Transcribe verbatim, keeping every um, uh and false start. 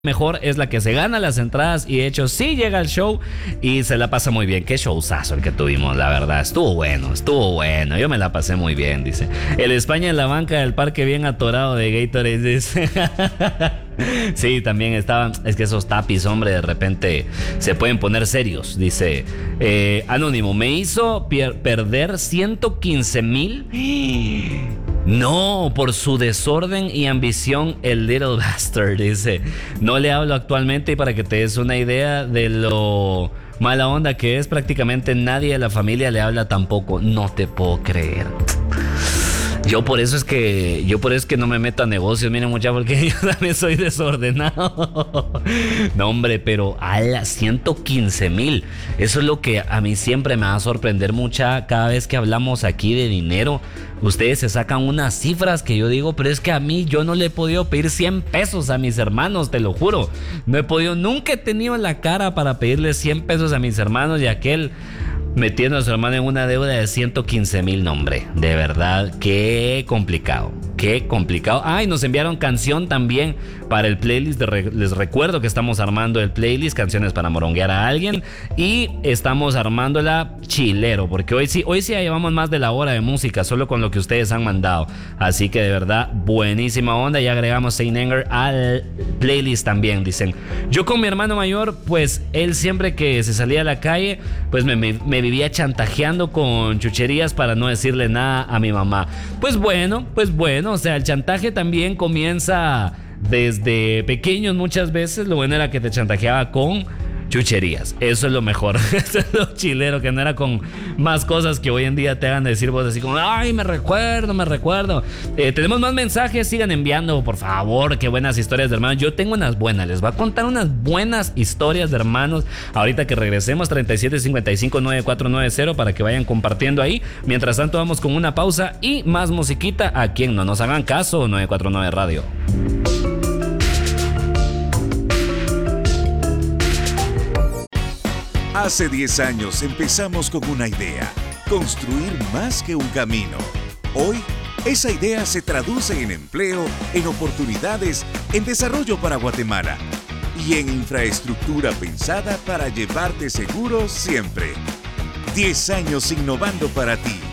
mejor es la que se gana las entradas y de hecho sí llega al show y se la pasa muy bien. Qué showzazo el que tuvimos, la verdad. Estuvo bueno, estuvo bueno. Yo me la pasé muy bien, dice. El España en la banca del parque bien atorado de Gatorade, dice. Sí, también estaban. Es que esos tapis, hombre, de repente se pueden poner serios. Dice eh, Anónimo, me hizo pier- perder ciento quince mil. No, por su desorden y ambición, el Little Bastard, dice. No le hablo actualmente y para que te des una idea de lo mala onda que es, prácticamente nadie de la familia le habla tampoco. No te puedo creer. Yo por eso es que yo por eso es que no me meto a negocios, miren muchachos, porque yo también soy desordenado. No, hombre, pero a las ciento quince mil. Eso es lo que a mí siempre me va a sorprender mucha cada vez que hablamos aquí de dinero. Ustedes se sacan unas cifras que yo digo, pero es que a mí yo no le he podido pedir cien pesos a mis hermanos, te lo juro. No he podido, nunca he tenido la cara para pedirle cien pesos a mis hermanos y aquel metiendo a su hermano en una deuda de ciento quince mil, nombre. De verdad, qué complicado. Qué complicado. Ah, y nos enviaron canción también para el playlist. De re- les recuerdo que estamos armando el playlist, canciones para moronguear a alguien. Y estamos armándola chilero, porque hoy sí, hoy sí ya llevamos más de la hora de música, solo con lo que ustedes han mandado. Así que de verdad, buenísima onda. Y agregamos Saint Anger al playlist también, dicen. Yo con mi hermano mayor, pues él siempre que se salía a la calle, pues me, me, me vivía chantajeando con chucherías para no decirle nada a mi mamá. Pues bueno, pues bueno, o sea, el chantaje también comienza desde pequeños muchas veces. Lo bueno era que te chantajeaba con chucherías. Eso es lo mejor. Eso es lo chilero, que no era con más cosas que hoy en día te hagan decir vos así como, ay, me recuerdo, me recuerdo. Eh, tenemos más mensajes, sigan enviando, por favor. Qué buenas historias de hermanos. Yo tengo unas buenas, les voy a contar unas buenas historias de hermanos ahorita que regresemos. Treinta y siete cincuenta y cinco noventa y cuatro noventa para que vayan compartiendo ahí. Mientras tanto vamos con una pausa y más musiquita aquí en No Nos Hagan Caso, novecientos cuarenta y nueve Radio. Hace diez años empezamos con una idea, construir más que un camino. Hoy, esa idea se traduce en empleo, en oportunidades, en desarrollo para Guatemala y en infraestructura pensada para llevarte seguro siempre. diez años innovando para ti.